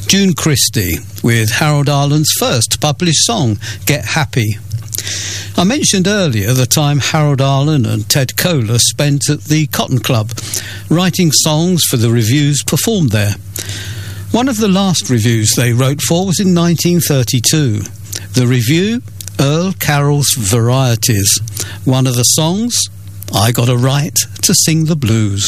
June Christie with Harold Arlen's first published song, Get Happy. I mentioned earlier the time Harold Arlen and Ted Koehler spent at the Cotton Club, writing songs for the revues performed there. One of the last revues they wrote for was in 1932. The revue, Earl Carroll's Varieties. One of the songs, I Got a Right to Sing the Blues.